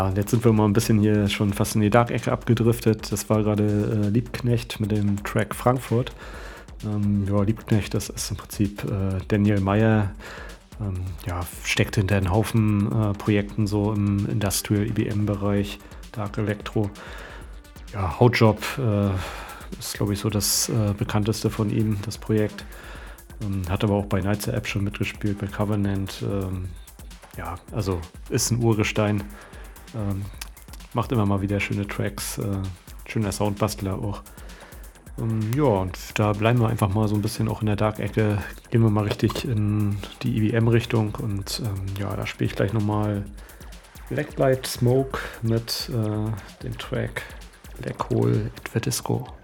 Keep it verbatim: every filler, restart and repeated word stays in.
Und jetzt sind wir mal ein bisschen hier schon fast in die Dark-Ecke abgedriftet. Das war gerade äh, Liebknecht mit dem Track Frankfurt. Ähm, ja, Liebknecht, das ist im Prinzip äh, Daniel Meyer. Ähm, ja, steckt hinter einen Haufen äh, Projekten so im Industrial E B M-Bereich, Dark Electro. Ja, Hautjob äh, ist, glaube ich, so das äh, bekannteste von ihm, das Projekt. Ähm, hat aber auch bei Nights App schon mitgespielt, bei Covenant. Ähm, ja, also ist ein Urgestein. Ähm, macht immer mal wieder schöne Tracks, äh, schöner Soundbastler auch. Ähm, ja, und da bleiben wir einfach mal so ein bisschen auch in der Dark-Ecke. Gehen wir mal richtig in die E B M-Richtung und ähm, ja, da spiele ich gleich nochmal Blacklight Smoke mit äh, dem Track Black Hole Advertisco.